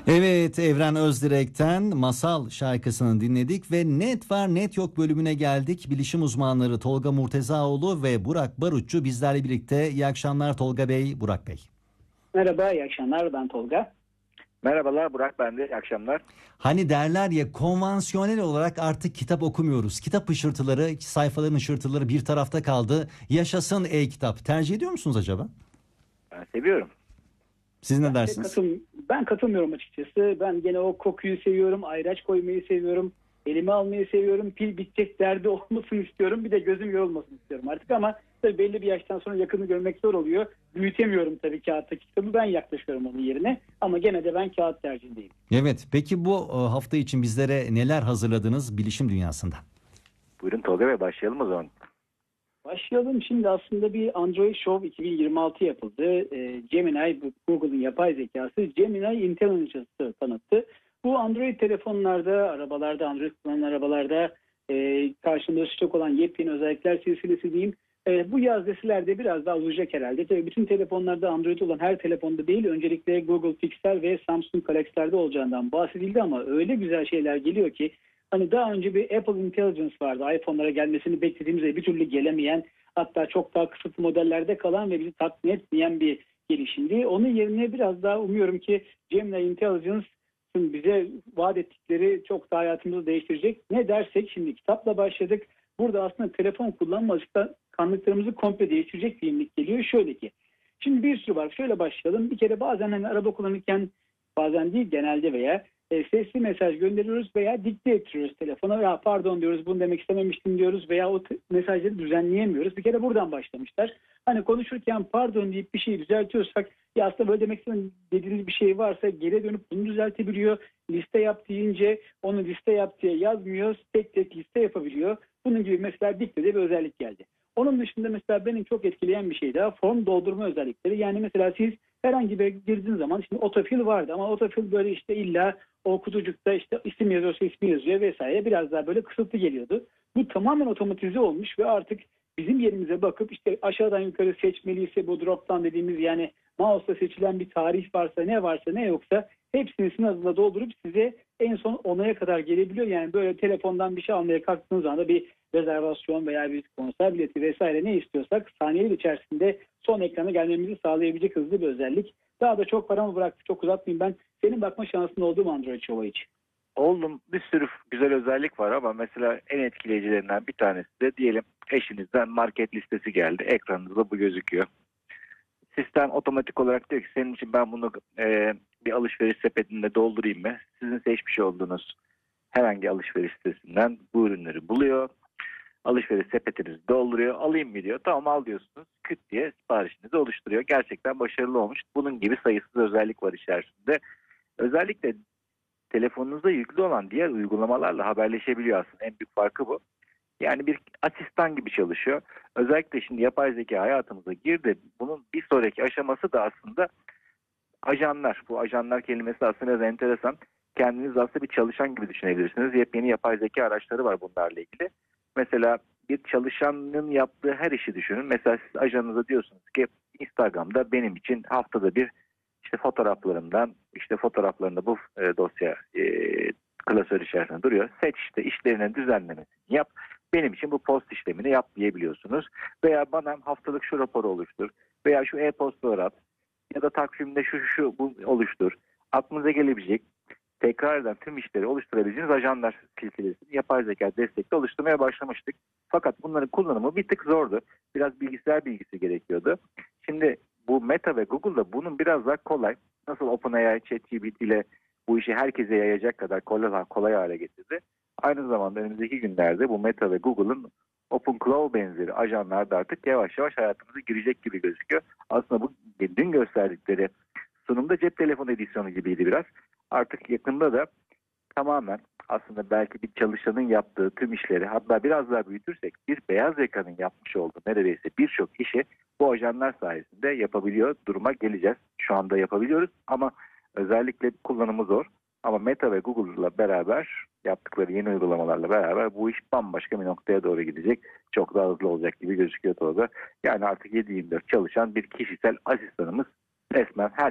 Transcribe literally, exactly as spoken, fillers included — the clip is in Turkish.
Evet, Evren Özdirek'ten Masal şarkısını dinledik ve Net Var Net Yok bölümüne geldik. Bilişim uzmanları Tolga Murtezaoğlu ve Burak Barutçu bizlerle birlikte. İyi akşamlar Tolga Bey, Burak Bey. Merhaba, iyi akşamlar. Ben Tolga. Merhabalar Burak, ben de iyi akşamlar. Hani derler ya, konvansiyonel olarak artık kitap okumuyoruz. Kitap ışırtıları, sayfaların ışırtıları bir tarafta kaldı. Yaşasın e-kitap. Tercih ediyor musunuz acaba? Ben seviyorum. Siz ne Ben, dersiniz? katıl, ben katılmıyorum açıkçası. Ben gene o kokuyu seviyorum, ayraç koymayı seviyorum, elime almayı seviyorum, pil bitecek derdi olmasın istiyorum. Bir de gözüm yorulmasın istiyorum artık ama tabii belli bir yaştan sonra yakını görmek zor oluyor. Büyütemiyorum tabii kağıttaki kitabı, ben yaklaşıyorum onun yerine ama gene de ben kağıt tercihindeyim. Evet, peki bu e, hafta için bizlere neler hazırladınız bilişim dünyasında? Buyurun Tolga Bey, başlayalım o zaman. Başlayalım. Şimdi aslında bir Android Show iki bin yirmi altı yapıldı. E, Gemini, Google'ın yapay zekası Gemini Intelligence'ı tanıttı. Bu Android telefonlarda, arabalarda, Android kullanan arabalarda e, karşımıza çıkacak olan yepyeni özellikler silsilesi diyeyim. E, bu yaz nesilerde biraz daha uzayacak herhalde. Tabii bütün telefonlarda Android olan her telefonda değil, öncelikle Google Pixel ve Samsung Galaxy'lerde olacağından bahsedildi ama öyle güzel şeyler geliyor ki hani daha önce bir Apple Intelligence vardı. iPhone'lara gelmesini beklediğimizde bir türlü gelemeyen, hatta çok daha kısıtlı modellerde kalan ve bizi tatmin etmeyen bir gelişimdi. Onun yerine biraz daha umuyorum ki Gemini Intelligence'ın bize vaat ettikleri çok daha hayatımızı değiştirecek. Ne dersek şimdi kitapla başladık. Burada aslında telefon kullanma alışkanlıklarımızı komple değiştirecek bir yenilik geliyor. Şöyle ki, şimdi bir sürü var. Şöyle başlayalım. Bir kere bazen hani araba kullanırken, bazen değil genelde veya E, sesli mesaj gönderiyoruz veya dikte ettiriyoruz telefona. Ya pardon diyoruz, bunu demek istememiştim diyoruz veya o t- mesajları düzenleyemiyoruz. Bir kere buradan başlamışlar. Hani konuşurken pardon deyip bir şeyi düzeltiyorsak, ya aslında böyle demek istemedim dediğiniz bir şey varsa geri dönüp bunu düzeltebiliyor. Liste yap deyince onu liste yap diye yazmıyor. Tek tek liste yapabiliyor. Bunun gibi mesela diktede bir özellik geldi. Onun dışında mesela benim çok etkileyen bir şey daha form doldurma özellikleri. Yani mesela siz herhangi bir girdiğiniz zaman, şimdi otofil vardı ama otofil böyle işte illa o kutucukta işte isim yazıyorsa ismi yazıyor vesaire, biraz daha böyle kısıtlı geliyordu. Bu tamamen otomatize olmuş ve artık bizim yerimize bakıp işte aşağıdan yukarı seçmeliyse bu drop'tan dediğimiz, yani mouse'la seçilen bir tarih varsa, ne varsa ne yoksa hepsini sizin adına doldurup size en son onaya kadar gelebiliyor. Yani böyle telefondan bir şey almaya kalktığınız anda bir rezervasyon veya bir konser bileti vesaire ne istiyorsak saniyeler içerisinde son ekrana gelmemizi sağlayabilecek hızlı bir özellik. Daha da çok paramı bıraktı, çok uzatmayayım ben. Senin bakma şansın oldu mu Android Show'a hiç? Oldum, bir sürü güzel özellik var ama mesela en etkileyicilerinden bir tanesi de diyelim eşinizden market listesi geldi. Ekranınızda bu gözüküyor. Sistem otomatik olarak diyor ki senin için ben bunu e, bir alışveriş sepetinde doldurayım mı? Sizin seçmiş olduğunuz herhangi alışveriş sitesinden bu ürünleri buluyor. Alışveriş sepetinizi dolduruyor. Alayım mı diyor. Tamam al diyorsunuz. Küt diye siparişinizi oluşturuyor. Gerçekten başarılı olmuş. Bunun gibi sayısız özellik var içerisinde. Özellikle telefonunuzda yüklü olan diğer uygulamalarla haberleşebiliyor aslında. En büyük farkı bu. Yani bir asistan gibi çalışıyor. Özellikle şimdi yapay zeka hayatımıza girdi. Bunun bir sonraki aşaması da aslında ajanlar. Bu ajanlar kelimesi aslında biraz enteresan. Kendiniz aslında bir çalışan gibi düşünebilirsiniz. Yepyeni yapay zeka araçları var bunlarla ilgili. Mesela bir çalışanın yaptığı her işi düşünün. Mesela siz ajanınıza diyorsunuz ki Instagram'da benim için haftada bir işte fotoğraflarımdan, işte fotoğraflarında bu e, dosya e, klasör içerisinde duruyor. Seç işte işlerinin düzenlemesini yap. Benim için bu post işlemini yap diyebiliyorsunuz. Veya bana haftalık şu raporu oluştur. Veya şu e-postaları at. Ya da takvimde şu şu bu oluştur. Aklınıza gelebilecek tekrar eden tüm işleri oluşturabileceğiniz ajanlar silsilesini yapay zeka destekli oluşturmaya başlamıştık. Fakat bunların kullanımı bir tık zordu. Biraz bilgisayar bilgisi gerekiyordu. Şimdi bu Meta ve Google'da bunun biraz daha kolay. Nasıl OpenAI, ChatGPT ile bu işi herkese yayacak kadar kolay, kolay hale getirdi. Aynı zamanda önümüzdeki günlerde bu Meta ve Google'ın OpenClaw benzeri ajanlar da artık yavaş yavaş hayatımıza girecek gibi gözüküyor. Aslında bu dün gösterdikleri sunumda cep telefonu edisyonu gibiydi biraz. Artık yakında da tamamen aslında belki bir çalışanın yaptığı tüm işleri, hatta biraz daha büyütürsek bir beyaz yakanın yapmış olduğu neredeyse birçok işi bu ajanlar sayesinde yapabiliyor duruma geleceğiz. Şu anda yapabiliyoruz ama özellikle kullanımı zor. Ama Meta ve Google'la beraber yaptıkları yeni uygulamalarla beraber bu iş bambaşka bir noktaya doğru gidecek. Çok daha hızlı olacak gibi gözüküyor Tolga. Yani artık yedi yirmi dört çalışan bir kişisel asistanımız resmen her